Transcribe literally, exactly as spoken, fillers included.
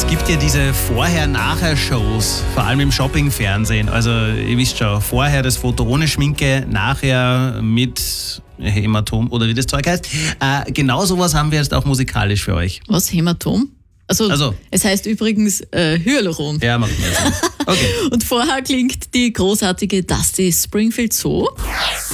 Es gibt ja diese Vorher-Nachher-Shows, vor allem im Shopping-Fernsehen. Also ihr wisst schon, vorher das Foto ohne Schminke, nachher mit Hämatom oder wie das Zeug heißt. Äh, genau sowas haben wir jetzt auch musikalisch für euch. Was, Hämatom? Also, Also. Es heißt übrigens äh, Hyaluron. Ja, machen wir jetzt. Okay. Und vorher klingt die großartige Dusty Springfield so.